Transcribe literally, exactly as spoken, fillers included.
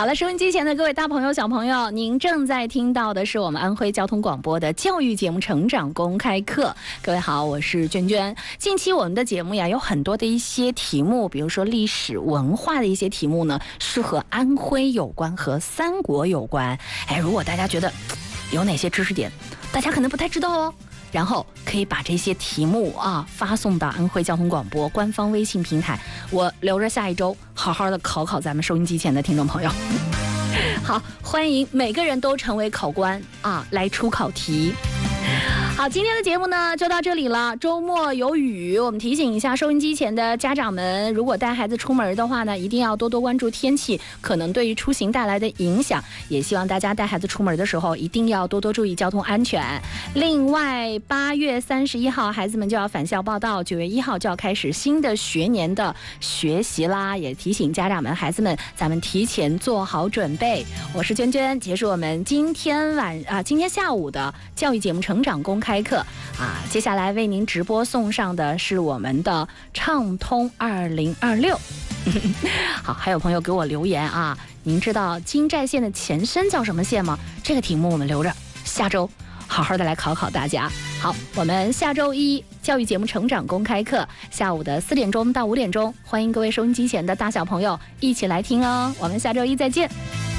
好了，收音机前的各位大朋友、小朋友，您正在听到的是我们安徽交通广播的教育节目《成长公开课》。各位好，我是娟娟。近期我们的节目呀，有很多的一些题目，比如说历史文化的一些题目呢，是和安徽有关，和三国有关。哎，如果大家觉得有哪些知识点，大家可能不太知道哦。然后可以把这些题目啊发送到安徽交通广播官方微信平台，我留着下一周好好的考考咱们收音机前的听众朋友。好，欢迎每个人都成为考官啊，来出考题。好，今天的节目呢就到这里了。周末有雨，我们提醒一下收音机前的家长们，如果带孩子出门的话呢，一定要多多关注天气可能对于出行带来的影响。也希望大家带孩子出门的时候，一定要多多注意交通安全。另外，八月三十一号，孩子们就要返校报到，九月一号就要开始新的学年的学习啦。也提醒家长们、孩子们，咱们提前做好准备。我是娟娟，结束我们今天晚啊，今天下午的教育节目《成长公开课》啊，接下来为您直播送上的是我们的畅通二零二六。好，还有朋友给我留言啊，您知道京寨线的前身叫什么线吗？这个题目我们留着下周好好的来考考大家。好，我们下周一教育节目《成长公开课》下午的四点钟到五点钟，欢迎各位收音机前的大小朋友一起来听哦。我们下周一再见。